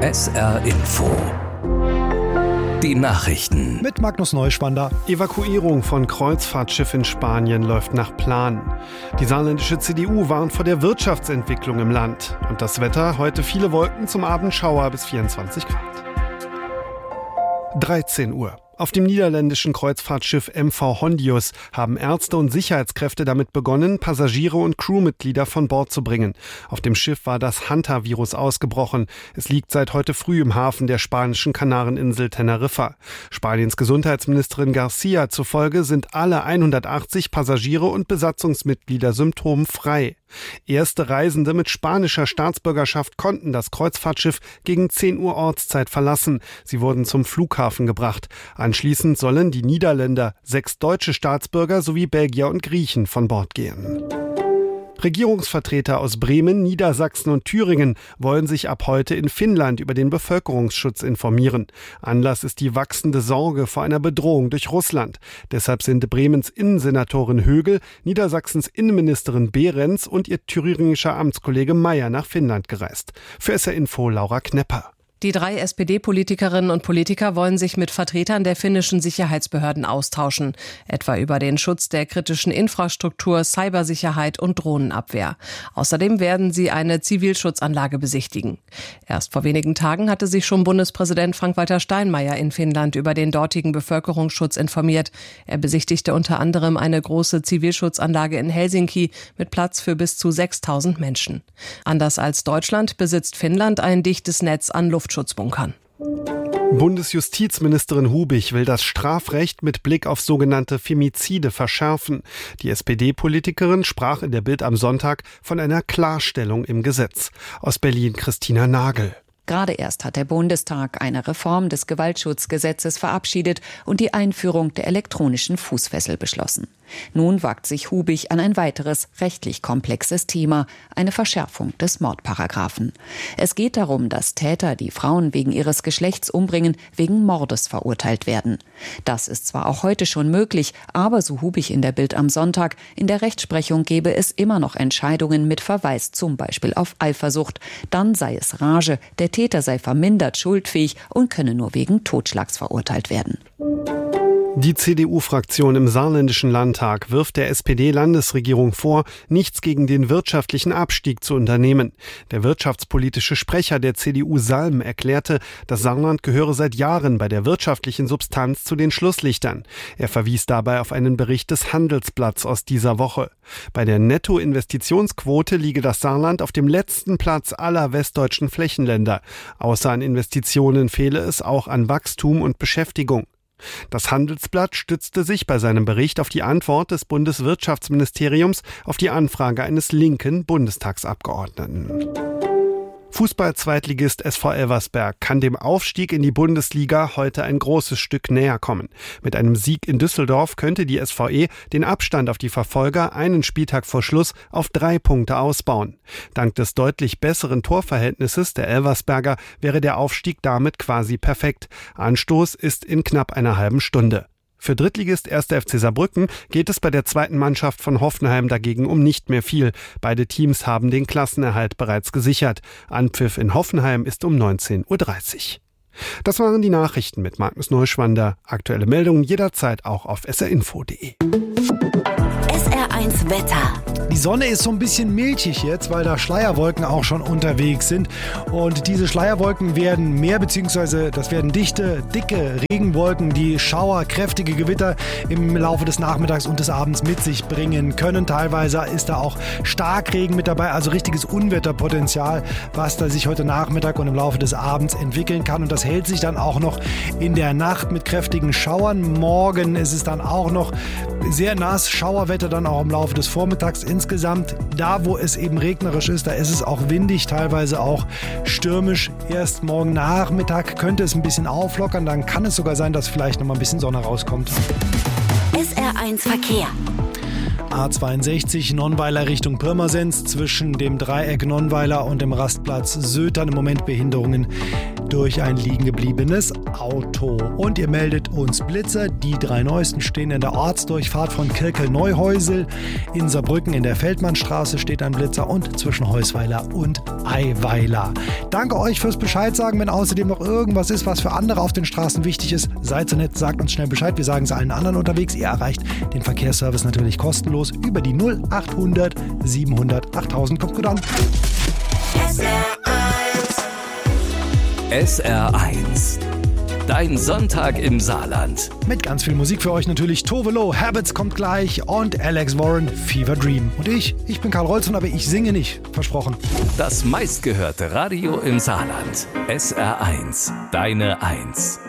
SR Info. Die Nachrichten. Mit Magnus Neuschwander. Evakuierung von Kreuzfahrtschiff in Spanien läuft nach Plan. Die saarländische CDU warnt vor der Wirtschaftsentwicklung im Land. Und das Wetter, heute viele Wolken, zum Abend Schauer bis 24 Grad. 13 Uhr. Auf dem niederländischen Kreuzfahrtschiff MV Hondius haben Ärzte und Sicherheitskräfte damit begonnen, Passagiere und Crewmitglieder von Bord zu bringen. Auf dem Schiff war das Hanta-Virus ausgebrochen. Es liegt seit heute früh im Hafen der spanischen Kanareninsel Teneriffa. Spaniens Gesundheitsministerin Garcia zufolge sind alle 180 Passagiere und Besatzungsmitglieder symptomfrei. Erste Reisende mit spanischer Staatsbürgerschaft konnten das Kreuzfahrtschiff gegen 10 Uhr Ortszeit verlassen. Sie wurden zum Flughafen gebracht. Anschließend sollen die Niederländer, 6 deutsche Staatsbürger sowie Belgier und Griechen von Bord gehen. Regierungsvertreter aus Bremen, Niedersachsen und Thüringen wollen sich ab heute in Finnland über den Bevölkerungsschutz informieren. Anlass ist die wachsende Sorge vor einer Bedrohung durch Russland. Deshalb sind Bremens Innensenatorin Högel, Niedersachsens Innenministerin Behrens und ihr thüringischer Amtskollege Mayer nach Finnland gereist. Für SR Info Laura Knepper. Die 3 SPD-Politikerinnen und Politiker wollen sich mit Vertretern der finnischen Sicherheitsbehörden austauschen, etwa über den Schutz der kritischen Infrastruktur, Cybersicherheit und Drohnenabwehr. Außerdem werden sie eine Zivilschutzanlage besichtigen. Erst vor wenigen Tagen hatte sich schon Bundespräsident Frank-Walter Steinmeier in Finnland über den dortigen Bevölkerungsschutz informiert. Er besichtigte unter anderem eine große Zivilschutzanlage in Helsinki mit Platz für bis zu 6.000 Menschen. Anders als Deutschland besitzt Finnland ein dichtes Netz an Luftschutzbunkern. Bundesjustizministerin Hubich will das Strafrecht mit Blick auf sogenannte Femizide verschärfen. Die SPD-Politikerin sprach in der Bild am Sonntag von einer Klarstellung im Gesetz. Aus Berlin Christina Nagel. Gerade erst hat der Bundestag eine Reform des Gewaltschutzgesetzes verabschiedet und die Einführung der elektronischen Fußfessel beschlossen. Nun wagt sich Hubich an ein weiteres rechtlich komplexes Thema, eine Verschärfung des Mordparagraphen. Es geht darum, dass Täter, die Frauen wegen ihres Geschlechts umbringen, wegen Mordes verurteilt werden. Das ist zwar auch heute schon möglich, aber so Hubich in der Bild am Sonntag, in der Rechtsprechung gebe es immer noch Entscheidungen mit Verweis zum Beispiel auf Eifersucht. Dann sei es Rage, der Täter sei vermindert schuldfähig und könne nur wegen Totschlags verurteilt werden. Die CDU-Fraktion im saarländischen Landtag wirft der SPD-Landesregierung vor, nichts gegen den wirtschaftlichen Abstieg zu unternehmen. Der wirtschaftspolitische Sprecher der CDU Salm erklärte, das Saarland gehöre seit Jahren bei der wirtschaftlichen Substanz zu den Schlusslichtern. Er verwies dabei auf einen Bericht des Handelsblatts aus dieser Woche. Bei der Nettoinvestitionsquote liege das Saarland auf dem letzten Platz aller westdeutschen Flächenländer. Außer an Investitionen fehle es auch an Wachstum und Beschäftigung. Das Handelsblatt stützte sich bei seinem Bericht auf die Antwort des Bundeswirtschaftsministeriums auf die Anfrage eines linken Bundestagsabgeordneten. Fußball-Zweitligist SV Elversberg kann dem Aufstieg in die Bundesliga heute ein großes Stück näher kommen. Mit einem Sieg in Düsseldorf könnte die SVE den Abstand auf die Verfolger einen Spieltag vor Schluss auf 3 Punkte ausbauen. Dank des deutlich besseren Torverhältnisses der Elversberger wäre der Aufstieg damit quasi perfekt. Anstoß ist in knapp einer halben Stunde. Für Drittligist 1. FC Saarbrücken geht es bei der zweiten Mannschaft von Hoffenheim dagegen um nicht mehr viel. Beide Teams haben den Klassenerhalt bereits gesichert. Anpfiff in Hoffenheim ist um 19:30 Uhr. Das waren die Nachrichten mit Magnus Neuschwander. Aktuelle Meldungen jederzeit auch auf srinfo.de. SR1 Wetter. Die Sonne ist so ein bisschen milchig jetzt, weil da Schleierwolken auch schon unterwegs sind. Und diese Schleierwolken werden mehr, beziehungsweise das werden dicke Regenwolken, die Schauer, kräftige Gewitter im Laufe des Nachmittags und des Abends mit sich bringen können. Teilweise ist da auch Starkregen mit dabei, also richtiges Unwetterpotenzial, was da sich heute Nachmittag und im Laufe des Abends entwickeln kann. Und das hält sich dann auch noch in der Nacht mit kräftigen Schauern. Morgen ist es dann auch noch sehr nass, Schauerwetter dann auch im Laufe des Vormittags. Insgesamt, da wo es eben regnerisch ist, da ist es auch windig, teilweise auch stürmisch. Erst morgen Nachmittag könnte es ein bisschen auflockern, dann kann es sogar sein, dass vielleicht noch mal ein bisschen Sonne rauskommt. SR1 Verkehr. A62 Nonnweiler Richtung Pirmasens zwischen dem Dreieck Nonnweiler und dem Rastplatz Sötern im Moment Behinderungen durch ein liegen gebliebenes Auto. Und ihr meldet uns Blitzer. Die 3 neuesten stehen in der Ortsdurchfahrt von Kirkel-Neuhäusel. In Saarbrücken in der Feldmannstraße steht ein Blitzer und zwischen Heusweiler und Eiweiler. Dann Danke euch fürs Bescheid sagen. Wenn außerdem noch irgendwas ist, was für andere auf den Straßen wichtig ist, seid so nett, sagt uns schnell Bescheid. Wir sagen es allen anderen unterwegs. Ihr erreicht den Verkehrsservice natürlich kostenlos über die 0800 700 8000. Kommt gut an. SR1. Dein Sonntag im Saarland. Mit ganz viel Musik für euch natürlich. Tove Lo, Habits kommt gleich und Alex Warren, Fever Dream. Und ich bin Karl Rolzmann, aber ich singe nicht. Versprochen. Das meistgehörte Radio im Saarland. SR1. Deine 1.